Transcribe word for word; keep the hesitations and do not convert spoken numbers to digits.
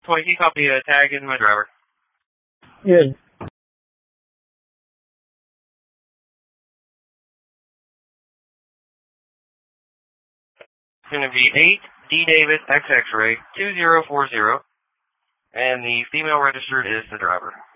twenty, copy a tag in my driver. Good. It's going to be eight D David X X-ray two zero four zero, and the female registered is the driver.